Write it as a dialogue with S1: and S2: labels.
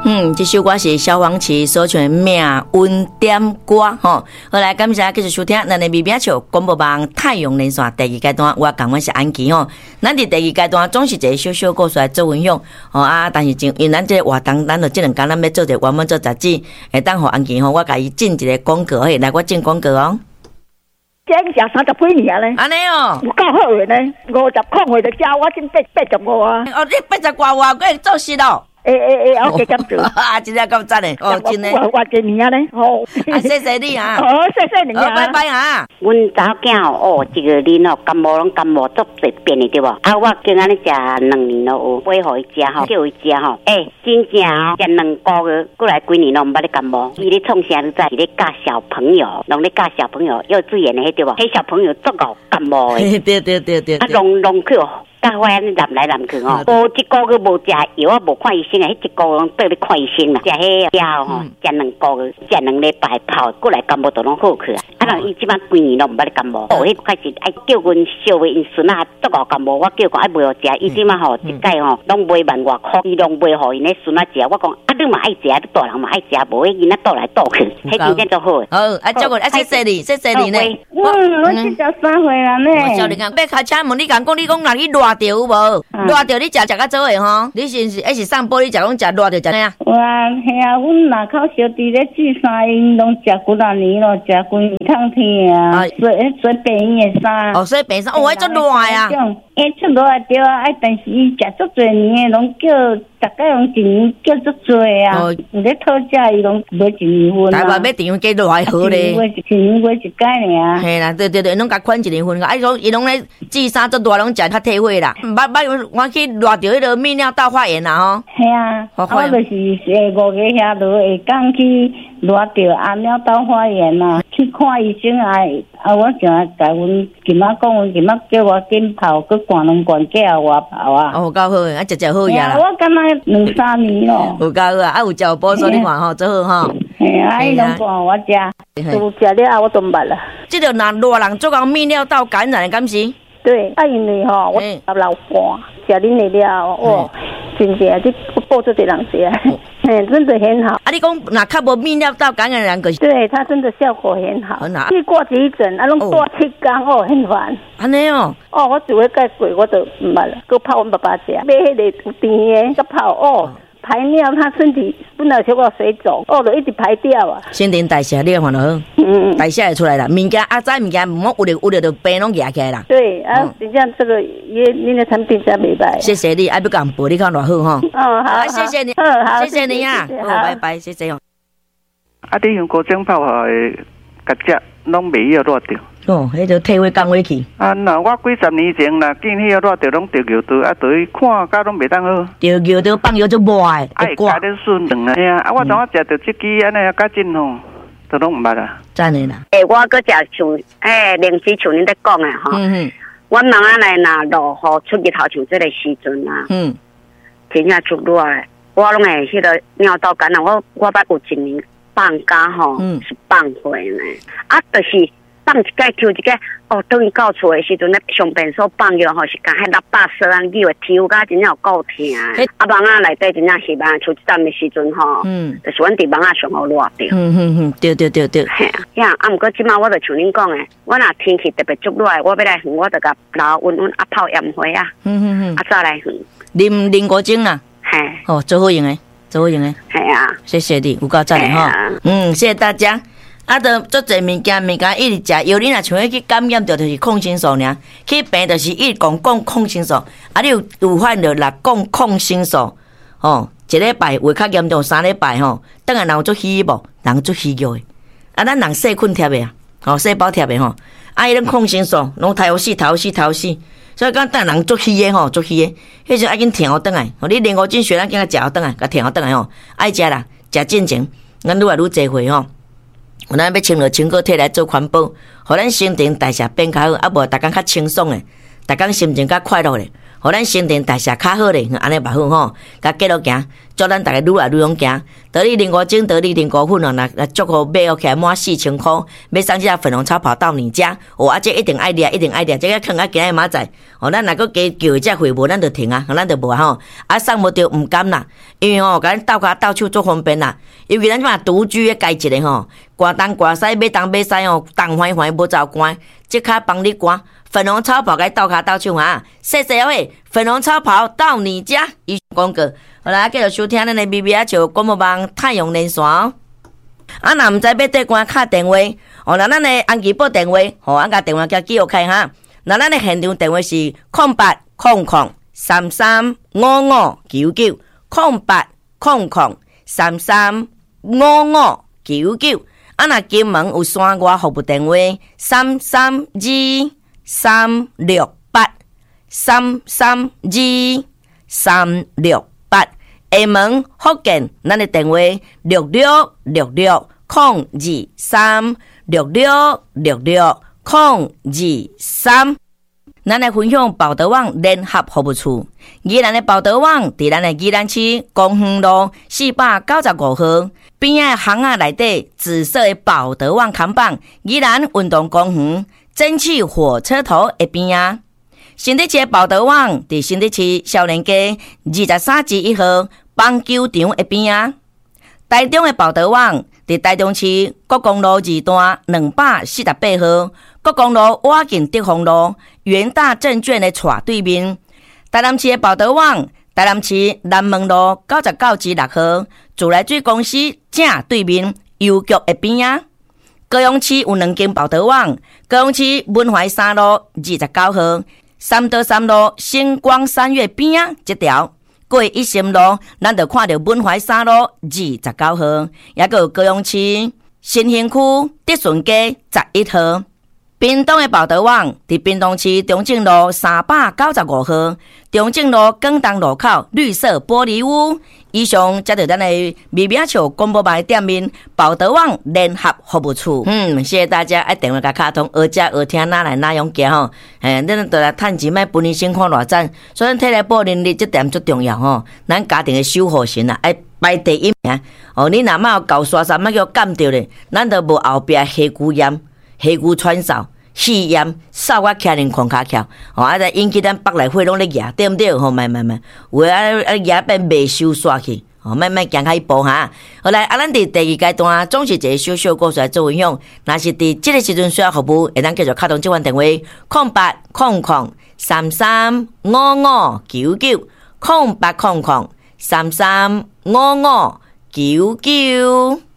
S1: 这首歌是萧煌奇所唱的《命运点歌》吼。好来，感谢继续收听咱的微微笑广播网太阳连线第二阶段，我讲我是安琪吼。咱伫第二阶段总是一个小小故事来做分享吼啊，但是因为咱这个活动，咱就这两天咱要做者原本做杂志，会当互安琪吼，我甲伊进一个广告，嘿，来我进广告哦。
S2: 这已经30几年咧，
S1: 安尼哦，
S2: 有够好诶呢，50空岁就加我真85啊！
S1: 哦，你80外我会做事咯。
S2: 我加减做
S1: 啊，真正够赞诶！哦，真诶，
S2: 我几年啊咧，哦，
S1: 谢谢你啊！
S2: 谢谢你啊！
S1: 拜拜啊！
S3: 阮查某囝哦，这个人哦，感冒拢感冒足侪遍的对无？啊，我今仔日食2年咯，有买互伊食吼，叫伊食吼。真正哦，食2个月，过来几年拢毋捌咧感冒。伊咧创啥你知？伊咧教小朋友，拢咧教小朋友幼稚园的迄对无？迄小朋友足够感冒的。
S1: 对。
S3: 啊，弄去哦。教我安尼南来南去哦，无一个月无食药，我无看医生啊，迄一个月倒咧看医生啦。食迄药吼，食2个月，食2礼拜泡，过来感冒都拢好去啊。啊，人伊即摆几年拢毋捌咧感冒，迄开始爱叫阮小妹因孙啊足够感冒，我叫讲爱买互食，伊即摆吼一届吼拢买1万外箍，伊拢买互因咧孙啊食。我讲啊，你嘛爱食，你大人嘛爱食，无迄囡仔倒来倒去，迄真正足好。
S1: 好，啊，照顾啊，谢谢你呢。
S2: 我73岁啦呢。
S1: 我叫你讲，要开车门，你讲你讲人去热着有无？热着你食较早诶吼，你是上坡你食拢食热着食哪样？
S2: 哇，系啊，阮若口小弟咧煮衫，因拢食几多年咯，食几年烫天啊，水白衣的衫。
S1: 哦，水白衫，哦，迄足热啊！
S2: 出热对啊，但是伊食足侪年，拢叫大概拢一年叫足侪啊。有咧讨价，伊拢买1年份啊。
S1: 台湾买订几多还好咧？
S2: 一年买一届尔。
S1: 嘿啦，对，拢甲款1年份。啊，伊拢咧煮衫足热，拢食较体会啦。我去热着迄个泌尿道发炎啦吼。
S2: 系啊，我就是5个遐落下港去热着泌尿道发炎啦，去看医生我想甲阮今仔讲，阮今仔叫我紧泡，去灌2罐叫我泡啊。
S1: 哦，够好啊，食好呀啦。
S2: 我感觉2-3年咯。
S1: 有够好啊，有食有补助你看吼，做好吼。
S2: 系啊，伊拢灌我食，都食了我都捌啦。
S1: 即个若热人做到泌尿道感染的敢是？
S2: 对，因为吼我流汗，食恁的了真正这报出一人食，真的很好。
S1: 啊，你讲若较无泌尿道感染人个，
S2: 对他真的效果很好。去挂急诊，拢挂7天很烦。
S1: 安尼哦，
S2: 我只会盖过，我都唔捌啦，佮泡阮爸爸食，买迄个有甜的，佮泡排尿，他身体本来小个水肿，就一直排掉啊。
S1: 新陈代谢你看到好，代谢会出来啦。物件早物件唔好有了就病拢压起来啦。
S2: 对啊，真正这个你的产品真袂歹。
S1: 谢谢你，爱不讲补，你看偌好哈。
S2: 好，
S1: 谢谢你，谢谢你啊，好，拜拜，谢谢哦。
S4: 啊，你用高精泡下的，甲只拢袂晓热着。
S1: 迄就体会降回去。
S4: 我几10年前啦，见迄热着拢着尿道，就去看，甲拢袂当好。
S1: 着尿道放药就无爱，
S4: 加点顺两啊。我当食着即支安尼啊，较真吼，都拢毋捌啦。
S1: 真诶啦。
S3: 我搁食像灵芝像恁咧讲诶吼。阮mam仔来若落雨出日头像即个时阵啊。真正足热诶，我拢会迄个尿道感染，我捌有1年放假吼，是放过呢。就是放一届抽一届，等伊到厝的时阵咧，上便所放药吼是甲迄600索牛的抽，甲真正有够疼。网仔内底真正是网抽一站的时阵吼，就是阮伫网仔上好热着。对。嘿啊，毋过即摆我就像恁讲的，我若天气特别足热，我要来远，我就甲老温泡盐花啊。再来远。
S1: 啉果精啦。嘿。做好用的。
S3: 系啊。
S1: 谢谢你，有够赞的哈。谢谢大家。就做侪物件一直食，药你若像去感染着，就是抗生素尔。去病就是一直讲抗生素，你有犯着来讲抗生素，一礼拜会较严重，3礼拜等下人有足虚无，人足虚弱的。咱人细菌贴的细胞贴的伊拢抗生素，拢头死，所以讲等人足虚的足虚的，迄阵爱紧停倒来。你连5斤血咱今仔食倒来，甲停倒来爱食啦，食进前，咱愈来愈侪回咱要清落清果体来做环保，互咱新陈代谢变较好，无逐工较清爽诶，逐工心情较快乐咧。 互咱新陈代谢较好咧，安尼嘛好吼。甲继续行，祝咱大家愈来愈勇行。得力灵果精、得力灵果粉哦，那祝福买起来满4000块，买上只粉红超跑到你家。哦，这一定爱抓，一定爱抓，这个坑啊，今日明仔。哦，咱若个加叫这会无，咱就停啊，咱就无吼。送无着唔甘啦，因为甲咱倒脚倒手做方便啦。尤其咱即嘛独居的家一个吼，寒东寒西，买东买西哦，东欢欢无走关，即刻帮你关。粉红超跑该倒脚倒手哈，谢谢位粉红超跑到你家。以上广告，好啦，继续收听咱的BB啊笑广播网太阳连线。若唔知要对关敲电话，哦，那咱的安吉报电话，吼，甲电话叫记录开哈。那咱的现场电话是0800335599，0800335599。若金门有山外服务电话332-368，332-368。厦门福建，咱的电话66660236660223。咱来分享报德网联合服务处。宜兰的报德网伫咱的宜兰市公园路495号边仔巷仔内底，紫色的报德网看板，宜兰运动公园蒸汽火车头的边仔。新德市的报德网伫新德市少年街23-1号棒球场的边仔。台中的报德网伫台中市国公路2段248号，国公路瓦近德丰路元大证券的斜对面。台南市的报德网，台南市南门路99-6号，自来水公司正对面邮局的边仔。高雄市有2间报德网，高雄市文怀3路29号，3路星光三月边仔这条。过一心路，咱就看到文怀3路29号，也有高雄市新兴区德顺街11号。屏东的报德网伫屏东市中正路395号，中正路广东路口绿色玻璃屋。以上才是咱的微微笑广播版店面报德网联合服务处。谢谢大家爱电话甲卡通，学食学听哪来哪样行吼。咱就来趁钱买本年先看偌赞，所以体力保能力这点最重要吼。咱家庭的守护神啊，爱排第一名。哦，你若莫有够刷啥，莫叫干掉咧，咱就无后壁黑骨炎、黑骨喘嗽。气炎扫我徛人狂骹翘，吼，再引起咱北内血拢咧压，对毋对？吼，慢，有压变未收煞去，吼，慢行开一步哈。好来，咱伫第2阶段总是一个小小故事来做分享。若是伫这个时阵需要服务，会当继续敲通这款电话0800335599，0800335599。